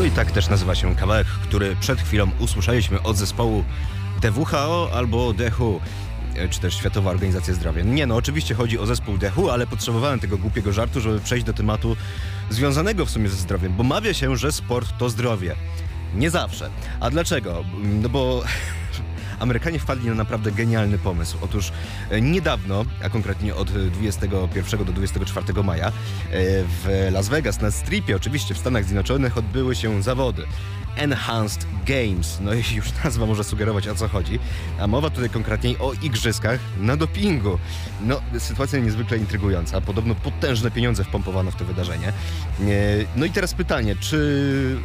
No i tak też nazywa się kawałek, który przed chwilą usłyszeliśmy od zespołu WHO albo The Who, czy też Światowa Organizacja Zdrowia. Nie, no oczywiście chodzi o zespół The Who, ale potrzebowałem tego głupiego żartu, żeby przejść do tematu związanego w sumie ze zdrowiem, bo mawia się, że sport to zdrowie. Nie zawsze. A dlaczego? No bo Amerykanie wpadli na naprawdę genialny pomysł. Otóż niedawno, a konkretnie od 21 do 24 maja w Las Vegas na Stripie, oczywiście w Stanach Zjednoczonych, odbyły się zawody Enhanced Games. No i już nazwa może sugerować, o co chodzi. A mowa tutaj konkretniej o igrzyskach na dopingu. No, sytuacja niezwykle intrygująca. Podobno potężne pieniądze wpompowano w to wydarzenie. No i teraz pytanie, czy